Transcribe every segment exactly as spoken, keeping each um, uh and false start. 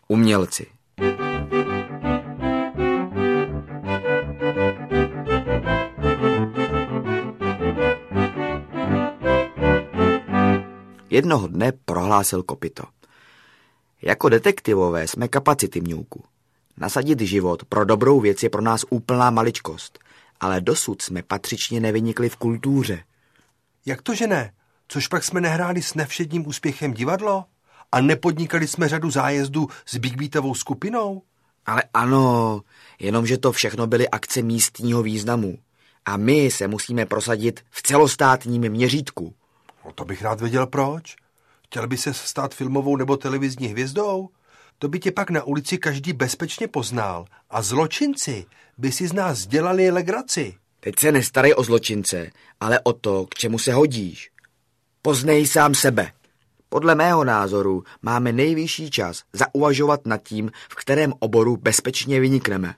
Umělci. Jednoho dne prohlásil Kopyto. Jako detektivové jsme kapacity, Mňouku. Nasadit život pro dobrou věc je pro nás úplná maličkost, ale dosud jsme patřičně nevynikli v kultuře. Jak to, že ne? Což pak jsme nehráli s nevšedním úspěchem divadlo? A nepodnikali jsme řadu zájezdů s Big Beatovou skupinou? Ale ano, jenomže to všechno byly akce místního významu. A my se musíme prosadit v celostátním měřítku. No to bych rád věděl proč. Chtěl by se stát filmovou nebo televizní hvězdou? To by tě pak na ulici každý bezpečně poznal. A zločinci by si z nás dělali legraci. Teď se nestarej o zločince, ale o to, k čemu se hodíš. Poznej sám sebe. Podle mého názoru máme nejvyšší čas zauvažovat nad tím, v kterém oboru bezpečně vynikneme.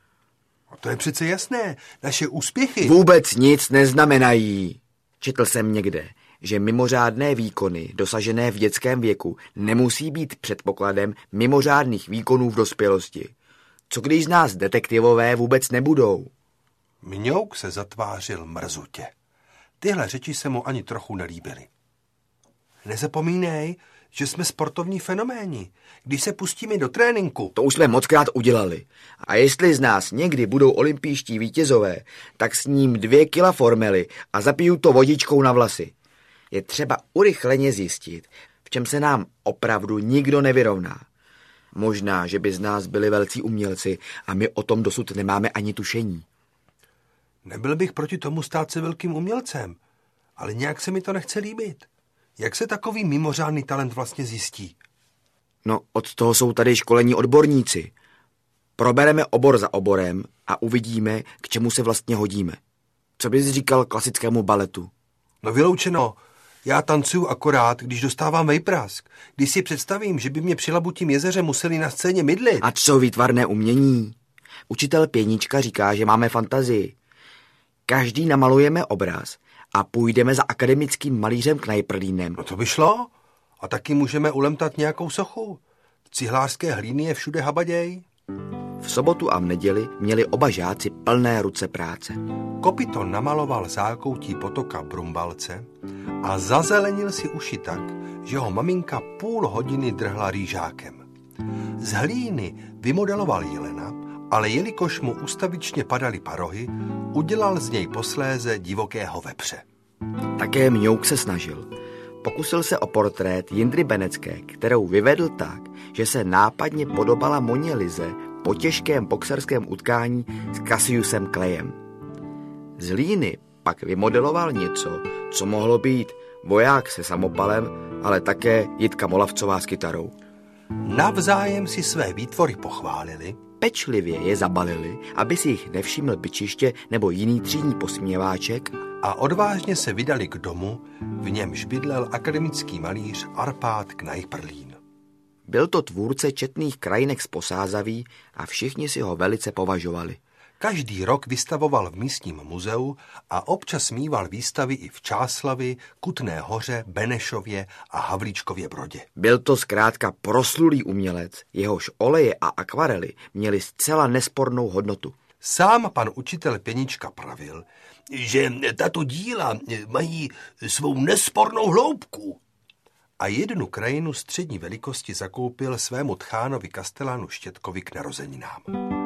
A to je přece jasné. Naše úspěchy... Vůbec nic neznamenají. Četl jsem někde, že mimořádné výkony dosažené v dětském věku nemusí být předpokladem mimořádných výkonů v dospělosti. Co když z nás detektivové vůbec nebudou? Mňouk se zatvářil mrzutě. Tyhle řeči se mu ani trochu nelíbily. Nezapomínej, že jsme sportovní fenoméni. Když se pustíme do tréninku... To už jsme mockrát udělali. A jestli z nás někdy budou olympijští vítězové, tak s ním dvě kila formely a zapiju to vodičkou na vlasy. Je třeba urychleně zjistit, v čem se nám opravdu nikdo nevyrovná. Možná, že by z nás byli velcí umělci a my o tom dosud nemáme ani tušení. Nebyl bych proti tomu stát se velkým umělcem, ale nějak se mi to nechce líbit. Jak se takový mimořádný talent vlastně zjistí? No, od toho jsou tady školení odborníci. Probereme obor za oborem a uvidíme, k čemu se vlastně hodíme. Co bys říkal klasickému baletu? No vyloučeno. Já tancuju akorát, když dostávám vejprask. Když si představím, že by mě při Labutím jezeře museli na scéně mydlit. A co výtvarné umění? Učitel Pěnička říká, že máme fantazii. Každý namalujeme obraz a půjdeme za akademickým malířem Knajprlínem. No to by šlo. A taky můžeme ulemtat nějakou sochu. Cihlářské hlíny je všude habaděj. V sobotu a v neděli měli oba žáci plné ruce práce. Kopyto namaloval zákoutí potoka Brumbalce a zazelenil si uši tak, že ho maminka půl hodiny drhla rýžákem. Z hlíny vymodeloval jelena, ale jelikož mu ustavičně padaly parohy, udělal z něj posléze divokého vepře. Také Mňouk se snažil. Pokusil se o portrét Jindry Benecké, kterou vyvedl tak, že se nápadně podobala Moně Lize po těžkém boxerském utkání s Cassiusem Clayem. Z hlíny pak vymodeloval něco, co mohlo být voják se samopalem, ale také Jitka Molavcová s kytarou. Navzájem si své výtvory pochválili, pečlivě je zabalili, aby si jich nevšiml bičiště nebo jiný třídní posměváček, a odvážně se vydali k domu, v němž bydlel akademický malíř Arpád Knajprlín. Byl to tvůrce četných krajinek z Posázaví a všichni si ho velice považovali. Každý rok vystavoval v místním muzeu a občas mýval výstavy i v Čáslavi, Kutné Hoře, Benešově a Havlíčkově Brodě. Byl to zkrátka proslulý umělec, jehož oleje a akvarely měly zcela nespornou hodnotu. Sám pan učitel Pěnička pravil, že tato díla mají svou nespornou hloubku. A jednu krajinu střední velikosti zakoupil svému tchánovi Kastelánu Štětkovi k narozeninám.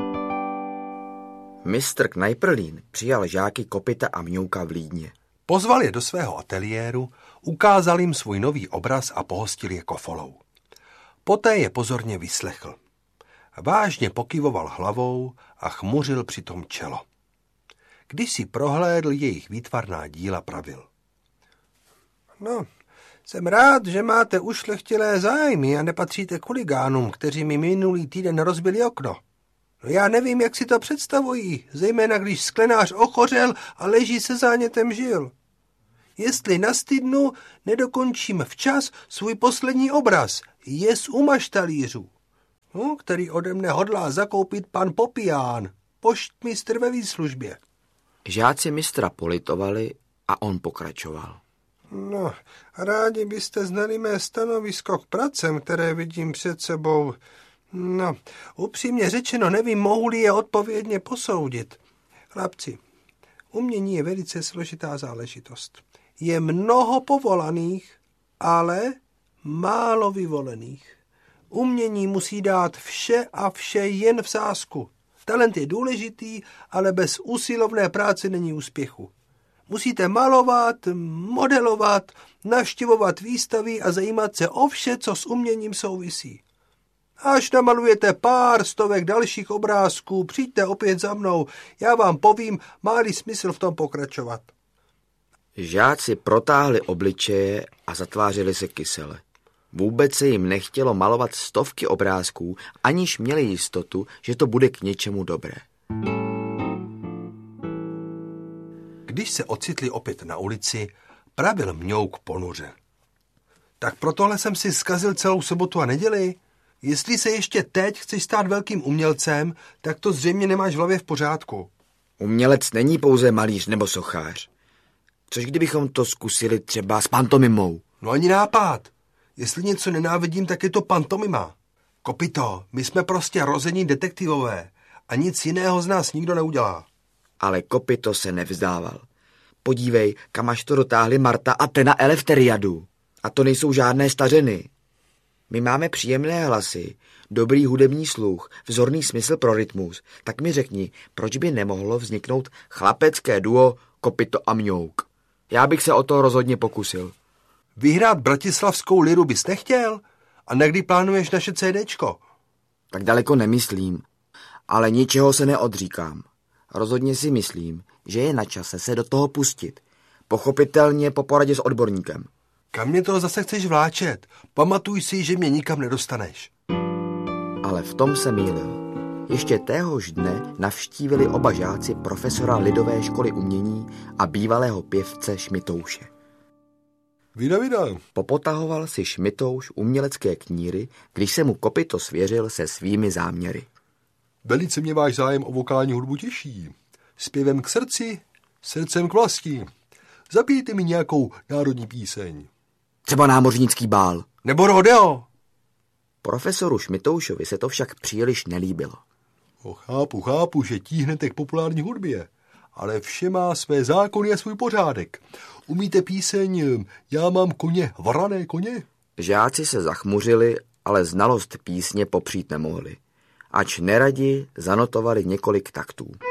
Mistr Knajprlín přijal žáky Kopyta a Mňouka v Lídně. Pozval je do svého ateliéru, ukázal jim svůj nový obraz a pohostil je kofolou. Poté je pozorně vyslechl. Vážně pokyvoval hlavou a chmuřil přitom čelo. Když si prohlédl jejich výtvarná díla, pravil. No, jsem rád, že máte ušlechtilé zájmy a nepatříte k huligánům, kteří mi minulý týden rozbili okno. No já nevím, jak si to představují, zejména když sklenář ochořel a leží se zánětem žil. Jestli nastydnu, nedokončím včas svůj poslední obraz, Jez u maštalířů, no, který ode mne hodlá zakoupit pan Popián, poštmistr ve výslužbě. Žáci mistra politovali a on pokračoval. No, rádi byste znali mé stanovisko k pracem, které vidím před sebou. No, upřímně řečeno, nevím, mohu-li je odpovědně posoudit. Chlapci, umění je velice složitá záležitost. Je mnoho povolaných, ale málo vyvolených. Umění musí dát vše a vše jen v sázku. Talent je důležitý, ale bez usilovné práce není úspěchu. Musíte malovat, modelovat, navštěvovat výstavy a zajímat se o vše, co s uměním souvisí. Až namalujete pár stovek dalších obrázků, přijďte opět za mnou, já vám povím, má-li smysl v tom pokračovat. Žáci protáhli obličeje a zatvářili se kysele. Vůbec se jim nechtělo malovat stovky obrázků, aniž měli jistotu, že to bude k něčemu dobré. Když se ocitli opět na ulici, pravil Mňouk ponuře. Tak pro tohle jsem si zkazil celou sobotu a neděli. Jestli se ještě teď chceš stát velkým umělcem, tak to zřejmě nemáš v hlavě v pořádku. Umělec není pouze malíř nebo sochař. Což kdybychom to zkusili třeba s pantomimou? No ani nápad. Jestli něco nenávidím, tak je to pantomima. Kopito, my jsme prostě rození detektivové a nic jiného z nás nikdo neudělá. Ale Kopito se nevzdával. Podívej, kam až to dotáhli Marta a Tena Eleftheriadu. A to nejsou žádné stařeny. My máme příjemné hlasy, dobrý hudební sluch, vzorný smysl pro rytmus. Tak mi řekni, proč by nemohlo vzniknout chlapecké duo Kopito a Mňouk? Já bych se o to rozhodně pokusil. Vyhrát bratislavskou liru bys nechtěl? A na kdy plánuješ naše CDčko? Tak daleko nemyslím, ale ničeho se neodříkám. Rozhodně si myslím, že je na čase se do toho pustit. Pochopitelně po poradě s odborníkem. Kam mě to zase chceš vláčet? Pamatuj si, že mě nikam nedostaneš. Ale v tom se mýlil. Ještě téhož dne navštívili oba žáci profesora Lidové školy umění a bývalého pěvce Šmitouše. Vida, vida. Popotahoval si Šmitouš umělecké kníry, když se mu Kopito svěřil se svými záměry. Velice mě váš zájem o vokální hudbu těší. Zpěvem k srdci, srdcem k vlasti. Zapijte mi nějakou národní píseň. Třeba námořnický bál. Nebo rodeo. Profesoru Šmitoušovi se to však příliš nelíbilo. O, chápu, chápu, že tíhnete k populární hudbě, ale vše má své zákony a svůj pořádek. Umíte píseň Já mám koně, varané koně? Žáci se zachmuřili, ale znalost písně popřít nemohli. Ač neradi zanotovali několik taktů.